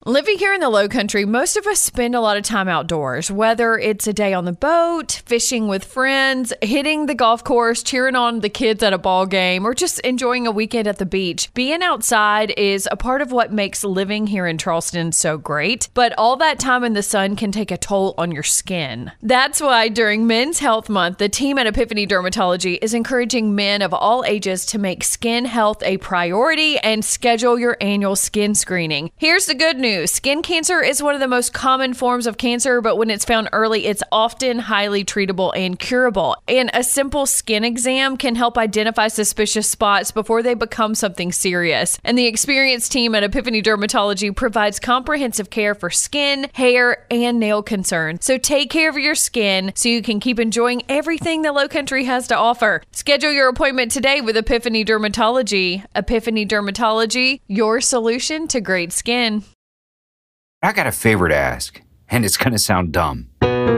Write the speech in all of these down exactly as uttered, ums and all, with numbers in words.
Living here in the Low Country, most of us spend a lot of time outdoors, whether it's a day on the boat, fishing with friends, hitting the golf course, cheering on the kids at a ball game, or just enjoying a weekend at the beach. Being outside is a part of what makes living here in Charleston so great, but all that time in the sun can take a toll on your skin. That's why during Men's Health Month, the team at Epiphany Dermatology is encouraging men of all ages to make skin health a priority and schedule your annual skin screening. Here's the good news. Skin cancer is one of the most common forms of cancer, but when it's found early, it's often highly treatable and curable. And a simple skin exam can help identify suspicious spots before they become something serious. And the experienced team at Epiphany Dermatology provides comprehensive care for skin, hair, and nail concerns. So take care of your skin so you can keep enjoying everything the Low Country has to offer. Schedule your appointment today with Epiphany Dermatology. Epiphany Dermatology, your solution to great skin. I got a favor to ask, and it's going to sound dumb.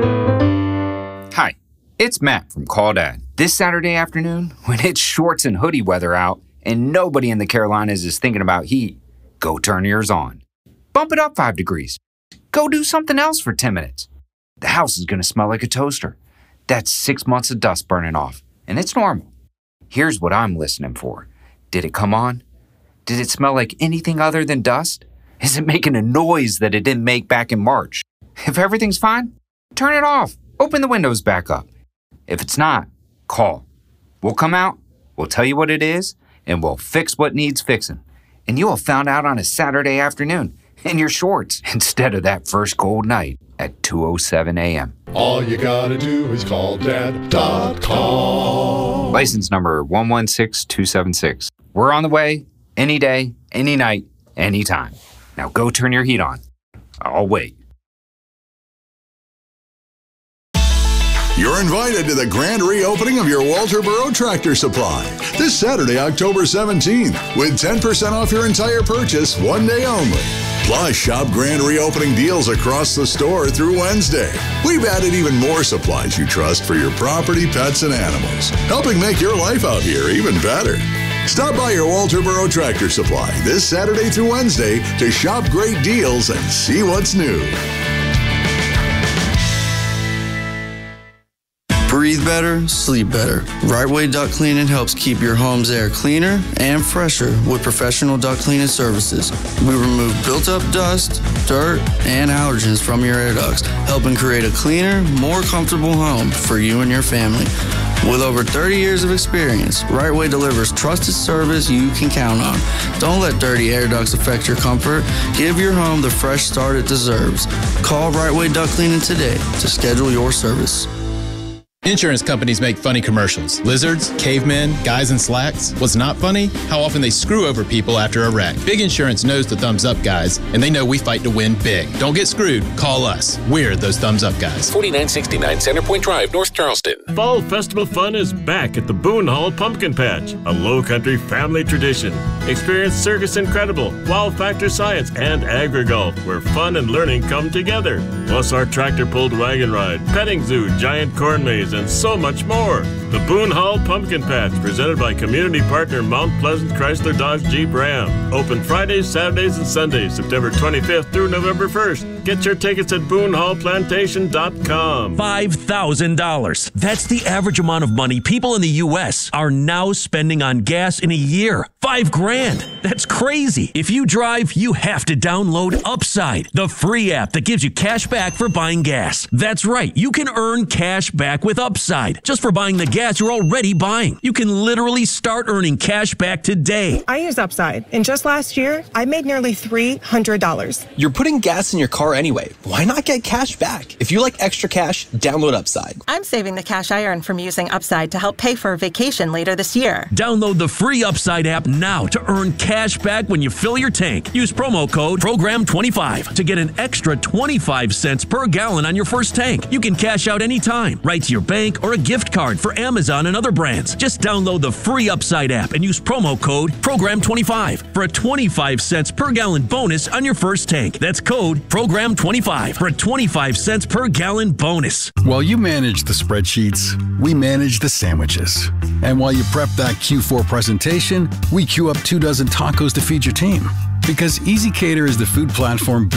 Hi, it's Matt from Call Dad. This Saturday afternoon, when it's shorts and hoodie weather out and nobody in the Carolinas is thinking about heat, go turn yours on. Bump it up five degrees. Go do something else for ten minutes. The house is going to smell like a toaster. That's six months of dust burning off, and it's normal. Here's what I'm listening for. Did it come on? Did it smell like anything other than dust? Is it making a noise that it didn't make back in March? If everything's fine, turn it off. Open the windows back up. If it's not, call. We'll come out, we'll tell you what it is, and we'll fix what needs fixing. And you'll have found out on a Saturday afternoon in your shorts instead of that first cold night at two oh seven a.m. All you gotta do is call dad dot com. License number one one six two seven six. We're on the way, any day, any night, anytime. Now go turn your heat on. I'll wait. You're invited to the grand reopening of your Walter Burrow Tractor Supply this Saturday, October seventeenth, with ten percent off your entire purchase one day only. Plus, shop grand reopening deals across the store through Wednesday. We've added even more supplies you trust for your property, pets, and animals, helping make your life out here even better. Stop by your Walter Burrow Tractor Supply this Saturday through Wednesday to shop great deals and see what's new. Breathe better, sleep better. Right Way Duct Cleaning helps keep your home's air cleaner and fresher with professional duct cleaning services. We remove built-up dust, dirt, and allergens from your air ducts, helping create a cleaner, more comfortable home for you and your family. With over thirty years of experience, Right Way delivers trusted service you can count on. Don't let dirty air ducts affect your comfort. Give your home the fresh start it deserves. Call Right Way Duct Cleaning today to schedule your service. Insurance companies make funny commercials. Lizards, cavemen, guys in slacks. What's not funny? How often they screw over people after a wreck. Big Insurance knows the thumbs up guys, and they know we fight to win big. Don't get screwed. Call us. We're those thumbs up guys. forty-nine sixty-nine Centerpoint Drive, North Charleston. Fall festival fun is back at the Boone Hall Pumpkin Patch, a Low Country family tradition. Experience Circus Incredible, Wow Factor Science, and AgriGolf, where fun and learning come together. Plus our tractor-pulled wagon ride, petting zoo, giant corn maze, and so much more. The Boone Hall Pumpkin Patch, presented by community partner Mount Pleasant Chrysler Dodge Jeep Ram. Open Fridays, Saturdays, and Sundays, September twenty-fifth through November first. Get your tickets at boone hall plantation dot com. five thousand dollars. That's the average amount of money people in the U S are now spending on gas in a year. Five grand. That's crazy. If you drive, you have to download Upside, the free app that gives you cash back for buying gas. That's right. You can earn cash back with Upside just for buying the gas you're already buying. You can literally start earning cash back today. I use Upside, and just last year, I made nearly three hundred dollars. You're putting gas in your car anyway. Why not get cash back? If you like extra cash, download Upside. I'm saving the cash I earn from using Upside to help pay for a vacation later this year. Download the free Upside app now to earn cash back when you fill your tank. Use promo code program twenty-five to get an extra twenty-five cents per gallon on your first tank. You can cash out anytime, right to your bank or a gift card for Amazon and other brands. Just download the free Upside app and use promo code program twenty-five for a twenty-five cents per gallon bonus on your first tank. That's code program twenty-five for a twenty-five cents per gallon bonus. While you manage the spreadsheets, we manage the sandwiches. And while you prep that Q four presentation, we queue up two dozen tacos to feed your team. Because EasyCater is the food platform